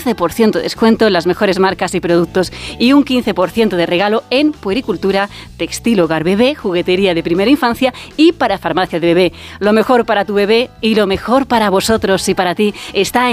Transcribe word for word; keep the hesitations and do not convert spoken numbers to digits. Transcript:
quince por ciento de descuento en las mejores marcas y productos y un quince por ciento de regalo en puericultura, textil, hogar bebé, juguetería de primera infancia y para farmacia de bebé. Lo mejor para tu bebé y lo mejor para vosotros y para ti está en